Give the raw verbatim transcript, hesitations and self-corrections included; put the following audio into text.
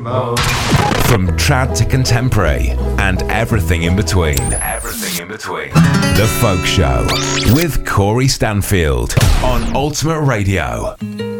From trad to contemporary and everything in between. Everything in between. The Folk Show with Corey Stanfield on Ultimate Radio.